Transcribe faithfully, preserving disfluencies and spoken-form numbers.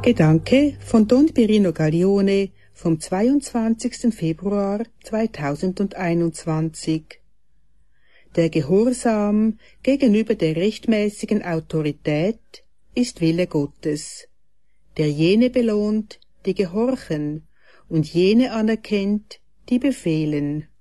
Gedanke von Don Pirino Gaglione vom zweiundzwanzigsten Februar zweitausendeinundzwanzig. Der Gehorsam gegenüber der rechtmäßigen Autorität ist Wille Gottes, der jene belohnt, die gehorchen, und jene anerkennt, die befehlen.